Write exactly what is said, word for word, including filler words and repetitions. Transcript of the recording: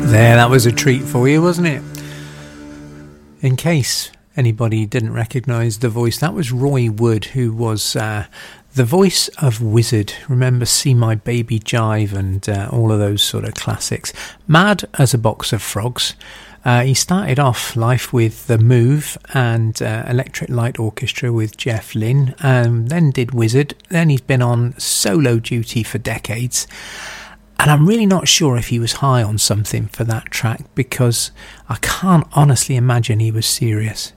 There, that was a treat for you, wasn't it? In case anybody didn't recognise the voice, that was Roy Wood, who was uh, the voice of Wizzard. Remember See My Baby Jive and uh, all of those sort of classics. Mad as a Box of Frogs. Uh, he started off life with The Move and uh, Electric Light Orchestra with Jeff Lynne, um, then did Wizzard, then he's been on solo duty for decades. And I'm really not sure if he was high on something for that track, because I can't honestly imagine he was serious.